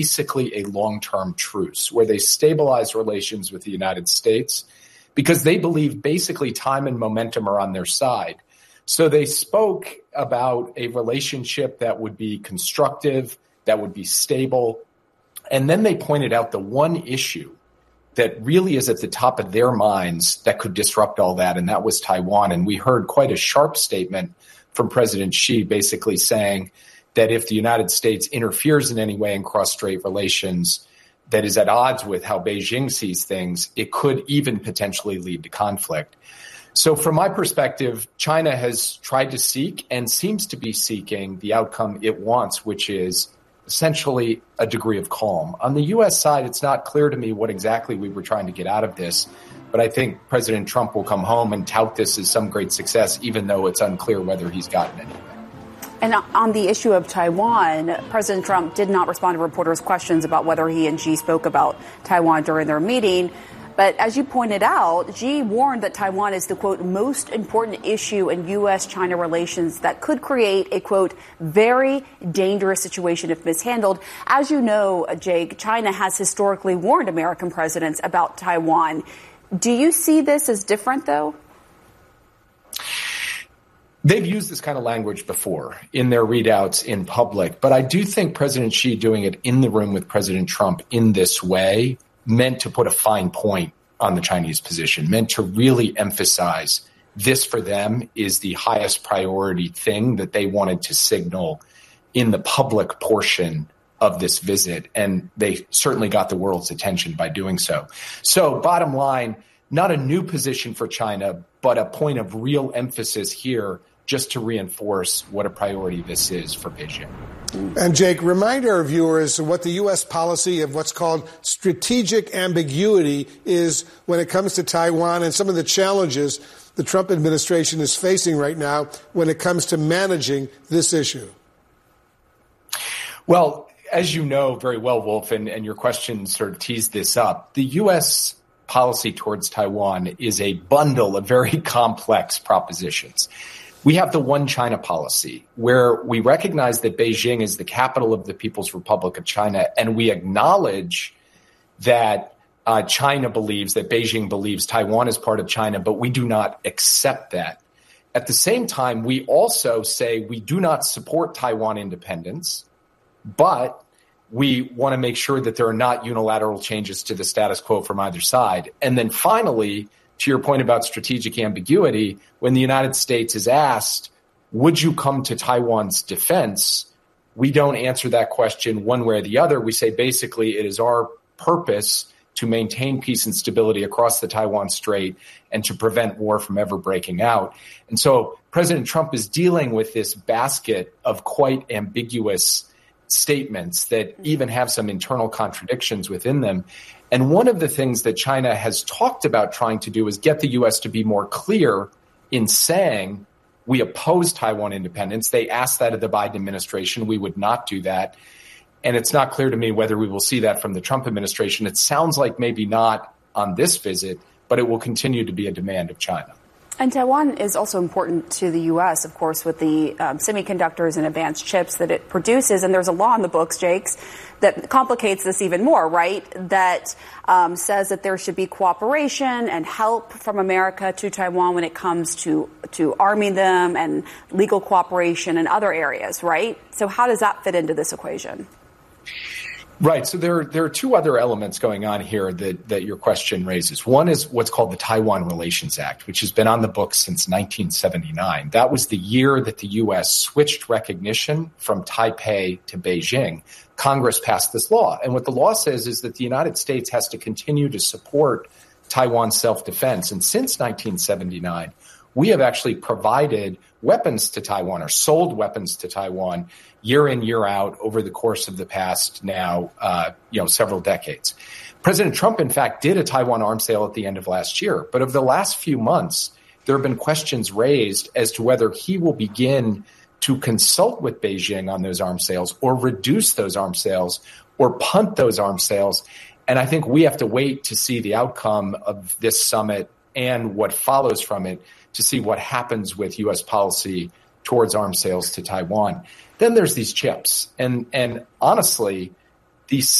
basically a long-term truce where they stabilize relations with the United States because they believe basically time and momentum are on their side. So they spoke about a relationship that would be constructive, that would be stable. And then they pointed out the one issue that really is at the top of their minds that could disrupt all that, and that was Taiwan. And we heard quite a sharp statement from President Xi basically saying that if the United States interferes in any way in cross-strait relations that is at odds with how Beijing sees things, it could even potentially lead to conflict. So from my perspective, China has tried to seek and seems to be seeking the outcome it wants, which is essentially a degree of calm. On the U.S. side, it's not clear to me what exactly we were trying to get out of this, but I think President Trump will come home and tout this as some great success, even though it's unclear whether he's gotten anywhere. And on the issue of Taiwan, President Trump did not respond to reporters' questions about whether he and Xi spoke about Taiwan during their meeting. But as you pointed out, Xi warned that Taiwan is the, quote, most important issue in U.S.-China relations that could create a, quote, very dangerous situation if mishandled. As you know, Jake, China has historically warned American presidents about Taiwan. Do you see this as different, though? They've used this kind of language before in their readouts in public, but I do think President Xi doing it in the room with President Trump in this way meant to put a fine point on the Chinese position, meant to really emphasize this for them is the highest priority thing that they wanted to signal in the public portion of this visit. And they certainly got the world's attention by doing so. So bottom line, not a new position for China, but a point of real emphasis here just to reinforce what a priority this is for Beijing. And Jake, remind our viewers what the U.S. policy of what's called strategic ambiguity is when it comes to Taiwan and some of the challenges the Trump administration is facing right now when it comes to managing this issue. Well, as you know very well, Wolf, and your question sort of teased this up, the U.S. policy towards Taiwan is a bundle of very complex propositions. We have the one China policy, where we recognize that Beijing is the capital of the People's Republic of China, and we acknowledge that China believes, that Beijing believes Taiwan is part of China, but we do not accept that. At the same time, we also say we do not support Taiwan independence, but we want to make sure that there are not unilateral changes to the status quo from either side. And then finally, to your point about strategic ambiguity, when the United States is asked, would you come to Taiwan's defense? We don't answer that question one way or the other. We say basically it is our purpose to maintain peace and stability across the Taiwan Strait and to prevent war from ever breaking out. And so President Trump is dealing with this basket of quite ambiguous statements that even have some internal contradictions within them. And one of the things that China has talked about trying to do is get the U.S. to be more clear in saying we oppose Taiwan independence. They asked that of the Biden administration. We would not do that. And it's not clear to me whether we will see that from the Trump administration. It sounds like maybe not on this visit, but it will continue to be a demand of China. And Taiwan is also important to the U.S., of course, with the semiconductors and advanced chips that it produces. And there's a law in the books, Jakes, that complicates this even more, right? That says that there should be cooperation and help from America to Taiwan when it comes to arming them and legal cooperation in other areas, right? So how does that fit into this equation? Right. So there are two other elements going on here that your question raises. One is what's called the Taiwan Relations Act, which has been on the books since 1979. That was the year that the U.S. switched recognition from Taipei to Beijing. Congress passed this law. And what the law says is that the United States has to continue to support Taiwan's self-defense. And since 1979, we have actually provided weapons to Taiwan or sold weapons to Taiwan year in, year out over the course of the past now, several decades. President Trump, in fact, did a Taiwan arms sale at the end of last year. But over the last few months, there have been questions raised as to whether he will begin to consult with Beijing on those arms sales or reduce those arms sales or punt those arms sales. And I think we have to wait to see the outcome of this summit and what follows from it to see what happens with U.S. policy towards arms sales to Taiwan. Then there's these chips. And honestly, the